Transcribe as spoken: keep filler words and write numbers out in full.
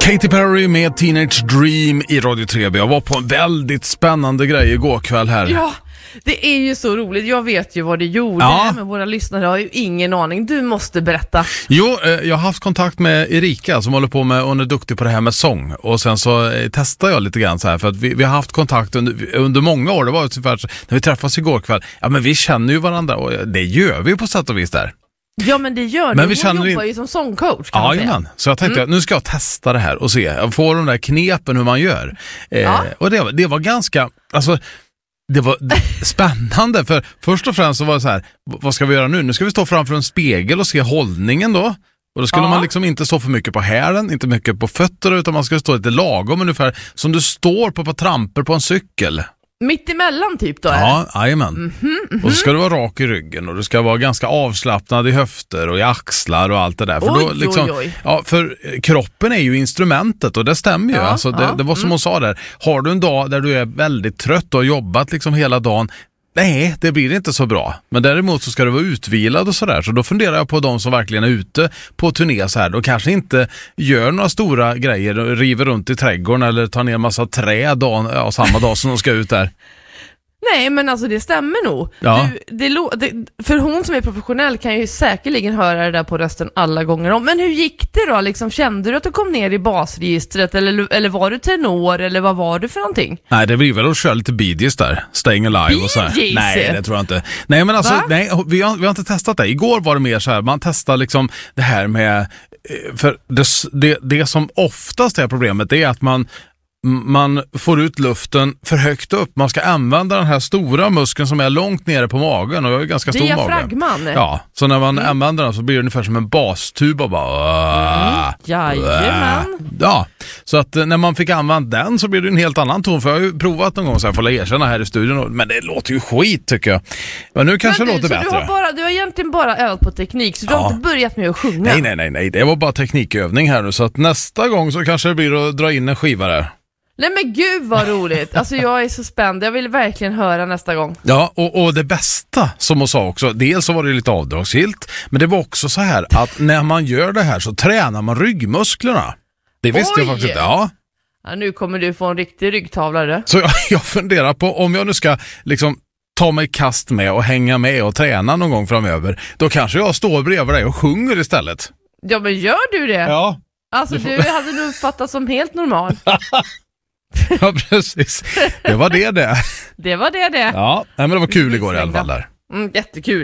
Katy Perry med Teenage Dream i Radio tre B. Jag var på en väldigt spännande grej igår kväll här. Ja, det är ju så roligt. Jag vet ju vad det gjorde, ja. Men våra lyssnare har ju ingen aning. Du måste berätta. Jo, jag har haft kontakt med Erika som håller på med, hon är duktig på det här med sång. Och sen så testar jag lite grann så här, för att vi, vi har haft kontakt under, under många år. Det var ungefär när vi träffas igår kväll. Ja, men vi känner ju varandra och det gör vi på sätt och vis där. Ja, men det gör men det. vi Hon jobbar in... ju som sångcoach, kan ja, man säga. Jajamän. Så jag tänkte, mm. nu ska jag testa det här och se. Jag får de där knepen hur man gör. Eh, ja. Och det, det var ganska... Alltså, det var spännande, för först och främst så var det så här, vad ska vi göra nu? Nu ska vi stå framför en spegel och se hållningen då. Och då skulle ja. man liksom inte stå för mycket på hälen, inte mycket på fötterna, utan man ska stå lite lagom ungefär som du står på, på tramper på en cykel. Mitt emellan typ då? Ja, jajamän. Mm-hmm, mm-hmm. Och så ska du vara rak i ryggen och du ska vara ganska avslappnad i höfter och i axlar och allt det där. För, oj, då, liksom, oj, oj. Ja, för kroppen är ju instrumentet och det stämmer ju. Ja, alltså, det, ja, det var som mm. hon sa där. Har du en dag där du är väldigt trött och har jobbat liksom hela dagen, nej, det blir inte så bra. Men däremot så ska du vara utvilad och sådär. Så då funderar jag på de som verkligen är ute på turné så här. De kanske inte gör några stora grejer, river runt i trädgården eller tar ner massa träd dag, ja, samma dag som de ska ut där. Nej, men alltså det stämmer nog. Ja. Du, det, det, för hon som är professionell kan ju säkerligen höra det där på rösten alla gånger om. Men hur gick det då? Liksom, kände du att du kom ner i basregistret? Eller, eller var du tenor? Eller vad var du för någonting? Nej, det blir väl att köra lite Bee Gees där. Staying Alive och så här. Bee Gees? Nej, det tror jag inte. Nej, men alltså, nej, vi, har, vi har inte testat det. Igår var det mer så här, man testar liksom det här med... För det, det, det som oftast är problemet är att man... man får ut luften för högt upp. Man ska använda den här stora muskeln som är långt nere på magen och jag är ganska stor mage. Diafragman. Ja, så när man mm. använder den så blir det ungefär som en bastub och bara... Mm. Jajamän. Ja, så att när man fick använda den så blir det en helt ann ton. För jag har ju provat någon gång så jag får erkänna här i studion. Men det låter ju skit tycker jag. Men nu kanske men det du, låter så bättre. Du har, bara, du har egentligen bara övat på teknik så du ja. har inte börjat med att sjunga. Nej, nej, nej, nej. Det var bara teknikövning här nu. Så att nästa gång så kanske det blir att dra in en skiva där. Nej men gud vad roligt. Alltså jag är så spänd. Jag vill verkligen höra nästa gång. Ja, och, och det bästa som hon sa också, dels så var det lite avdragsgillt, men det var också så här att när man gör det här så tränar man ryggmusklerna. Det visste Oj. jag faktiskt inte. Ja. Ja, nu kommer du få en riktig ryggtavlare. Så jag, jag funderar på om jag nu ska liksom ta mig kast med och hänga med och träna någon gång framöver, då kanske jag står bredvid dig och sjunger istället. Ja, men gör du det? Ja. Alltså du, du hade nog uppfattat som helt normal. Ja, precis. Det var det det. Det var det det. Ja, men det var kul igår i alla fall där. Mm, jättekul.